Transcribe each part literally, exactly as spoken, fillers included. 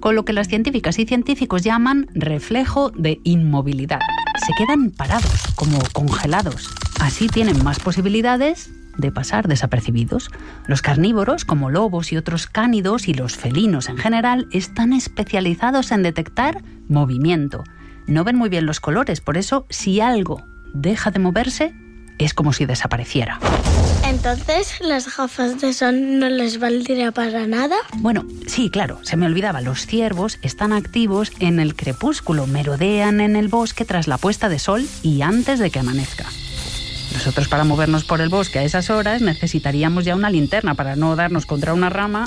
con lo que las científicas y científicos llaman reflejo de inmovilidad. Se quedan parados, como congelados. Así tienen más posibilidades de pasar desapercibidos. Los carnívoros, como lobos y otros cánidos, y los felinos en general, están especializados en detectar movimiento. No ven muy bien los colores, por eso si algo deja de moverse, es como si desapareciera. Entonces, ¿las gafas de sol no les valdría para nada? Bueno, sí, claro, se me olvidaba. Los ciervos están activos en el crepúsculo, merodean en el bosque tras la puesta de sol y antes de que amanezca. Nosotros, para movernos por el bosque a esas horas, necesitaríamos ya una linterna para no darnos contra una rama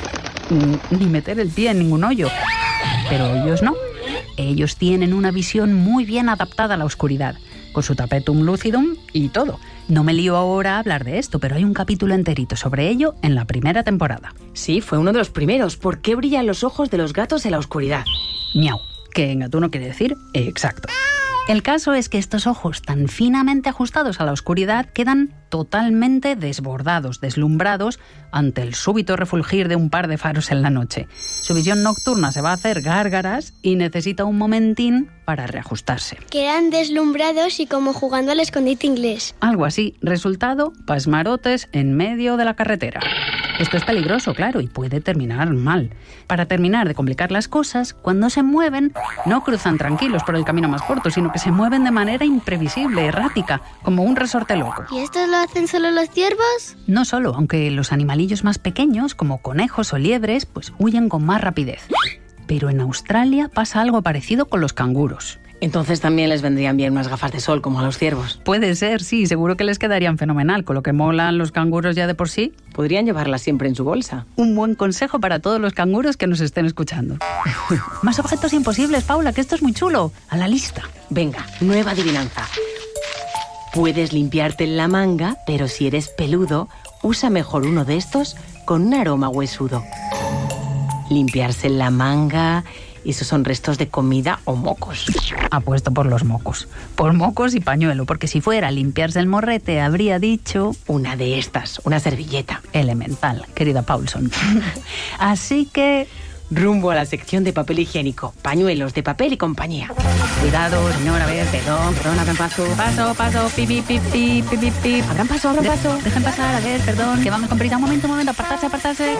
ni meter el pie en ningún hoyo. Pero ellos no. Ellos tienen una visión muy bien adaptada a la oscuridad, con su tapetum lucidum y todo. No me lío ahora a hablar de esto, pero hay un capítulo enterito sobre ello en la primera temporada. Sí, fue uno de los primeros. ¿Por qué brillan los ojos de los gatos en la oscuridad? Miau, que en gatuno quiere decir exacto. El caso es que estos ojos tan finamente ajustados a la oscuridad quedan totalmente desbordados, deslumbrados ante el súbito refulgir de un par de faros en la noche. Su visión nocturna se va a hacer gárgaras y necesita un momentín para reajustarse. Quedan deslumbrados y como jugando al escondite inglés. Algo así. Resultado, pasmarotes en medio de la carretera. Esto es peligroso, claro, y puede terminar mal. Para terminar de complicar las cosas, cuando se mueven, no cruzan tranquilos por el camino más corto, sino que se mueven de manera imprevisible, errática, como un resorte loco. ¿Y esto lo hacen solo los ciervos? No solo, aunque los animalillos más pequeños, como conejos o liebres, pues huyen con más rapidez. Pero en Australia pasa algo parecido con los canguros. Entonces también les vendrían bien unas gafas de sol como a los ciervos. Puede ser, sí, seguro que les quedarían fenomenal, con lo que molan los canguros ya de por sí. Podrían llevarlas siempre en su bolsa. Un buen consejo para todos los canguros que nos estén escuchando. Más objetos imposibles, Paula, que esto es muy chulo. A la lista. Venga, nueva adivinanza. Puedes limpiarte en la manga, pero si eres peludo, usa mejor uno de estos con un aroma huesudo. Limpiarse en la manga... Esos son restos de comida o mocos. Apuesto por los mocos. Por mocos y pañuelo, porque si fuera limpiarse el morrete, habría dicho... Una de estas, una servilleta. Elemental, querida Paulson. Así que... rumbo a la sección de papel higiénico. Pañuelos de papel y compañía. Cuidado, señora, a ver, perdón, perdón, abran paso. Paso, paso, pi, pi, pi, pi, pi, pi, pi. Abran paso, abran paso. De- dejen pasar, a ver, perdón, que vamos con prisa. Un momento, un momento, apartarse, apartarse.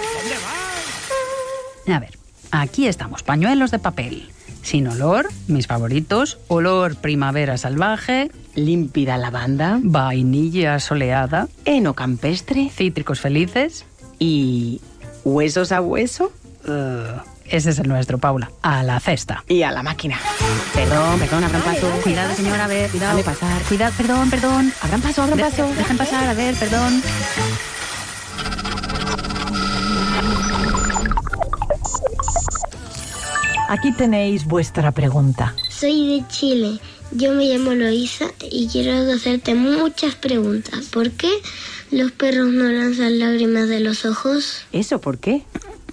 A ver. Aquí estamos, pañuelos de papel. Sin olor, mis favoritos. Olor primavera salvaje. Límpida lavanda. Vainilla soleada. Heno campestre. Cítricos felices. Y... ¿huesos a hueso? Uh, ese es el nuestro, Paula. A la cesta. Y a la máquina. Perdón, perdón, abran paso. Cuidado, señora, a ver, cuidado. Déjame pasar. Cuidado, perdón, perdón. Abran paso, abran De- paso. Dejen pasar, a ver, perdón. Aquí tenéis vuestra pregunta. Soy de Chile. Yo me llamo Loisa y quiero hacerte muchas preguntas. ¿Por qué los perros no lanzan lágrimas de los ojos? ¿Eso por qué?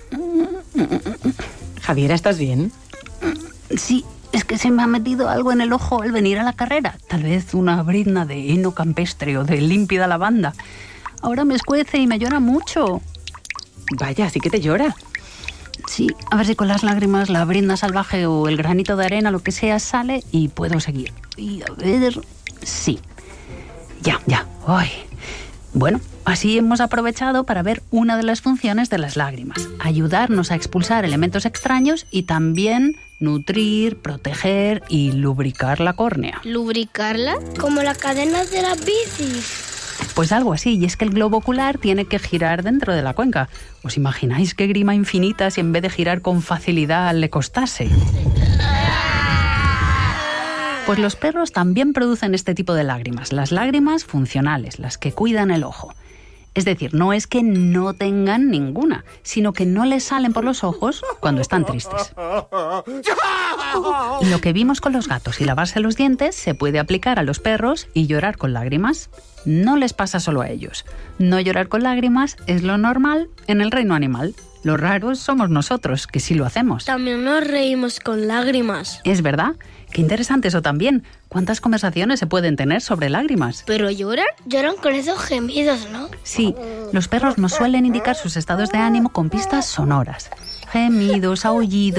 Javiera, ¿estás bien? Sí, es que se me ha metido algo en el ojo al venir a la carrera. Tal vez una brizna de heno campestre o de límpida lavanda. Ahora me escuece y me llora mucho. Vaya, sí que te llora. Sí, a ver si con las lágrimas la brizna salvaje o el granito de arena, lo que sea, sale y puedo seguir. Y a ver... sí. Ya, ya. Ay. Bueno, así hemos aprovechado para ver una de las funciones de las lágrimas. Ayudarnos a expulsar elementos extraños y también nutrir, proteger y lubricar la córnea. ¿Lubricarla? Como las cadenas de las bicis. Pues algo así, y es que el globo ocular tiene que girar dentro de la cuenca. ¿Os imagináis qué grima infinita si en vez de girar con facilidad le costase? Pues los perros también producen este tipo de lágrimas, las lágrimas funcionales, las que cuidan el ojo. Es decir, no es que no tengan ninguna, sino que no les salen por los ojos cuando están tristes. Y lo que vimos con los gatos y lavarse los dientes se puede aplicar a los perros y llorar con lágrimas. No les pasa solo a ellos. No llorar con lágrimas es lo normal en el reino animal. Los raros somos nosotros, que sí lo hacemos. También nos reímos con lágrimas. ¿Es verdad? Qué interesante eso también. ¿Cuántas conversaciones se pueden tener sobre lágrimas? ¿Pero lloran? Lloran con esos gemidos, ¿no? Sí, los perros nos suelen indicar sus estados de ánimo con pistas sonoras. Gemidos, aullidos.